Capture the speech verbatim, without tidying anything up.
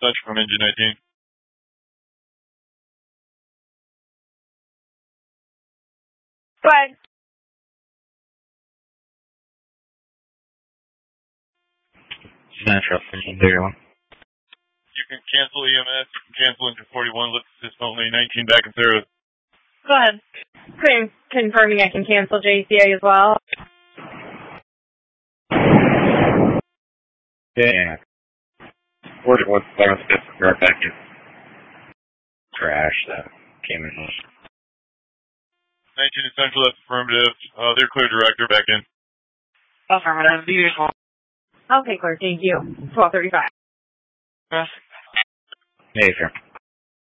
Central from Engine nineteen. Go ahead. Central, Engine thirty-one. You can cancel E M S, you can cancel Engine forty-one, lift assist only, nineteen back in service. Go ahead. Con- confirming I can cancel J C A as well. Yeah. forty-one, seven, six, right back in. Crash that came in. nineteen is Central, that's affirmative. Uh, they're clear director back in. Affirmative. Beautiful. Okay, clear. Thank you. twelve thirty-five. Hey, sir.